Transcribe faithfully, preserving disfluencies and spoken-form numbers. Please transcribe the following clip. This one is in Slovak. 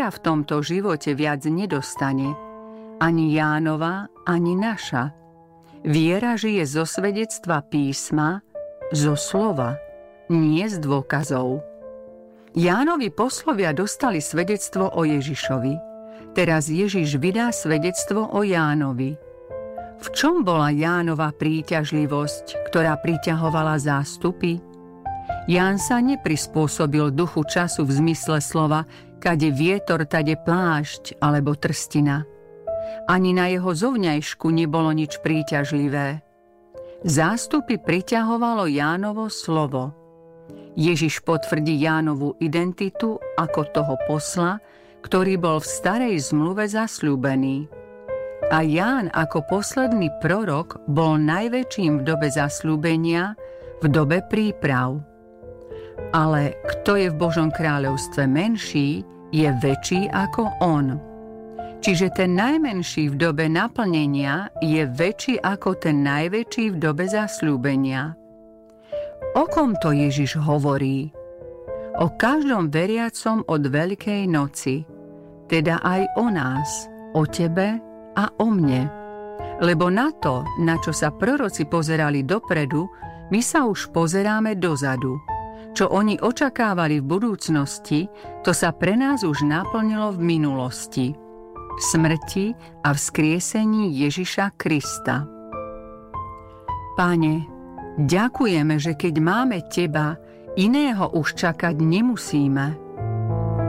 viera v tomto živote viac nedostane. Ani Jánova, ani naša. Viera žije zo svedectva písma, zo slova, nie z dôkazov. Jánovi poslovia dostali svedectvo o Ježišovi. Teraz Ježiš vydá svedectvo o Jánovi. V čom bola Jánova príťažlivosť, ktorá priťahovala zástupy? Ján sa neprispôsobil duchu času v zmysle slova kade vietor, tade plášť alebo trstina. Ani na jeho zovňajšku nebolo nič príťažlivé. Zástupy priťahovalo Jánovo slovo. Ježiš potvrdí Jánovu identitu ako toho posla, ktorý bol v starej zmluve zasľúbený. A Ján ako posledný prorok bol najväčším v dobe zasľúbenia, v dobe príprav. Ale kto je v Božom kráľovstve menší, je väčší ako on. Čiže ten najmenší v dobe naplnenia je väčší ako ten najväčší v dobe zasľúbenia. O kom to Ježiš hovorí? O každom veriacom od Veľkej noci, teda aj o nás, o tebe a o mne. Lebo na to, na čo sa proroci pozerali dopredu, my sa už pozeráme dozadu. Čo oni očakávali v budúcnosti, to sa pre nás už naplnilo v minulosti. V smrti a vzkriesení Ježiša Krista. Páne, ďakujeme, že keď máme Teba, iného už čakať nemusíme.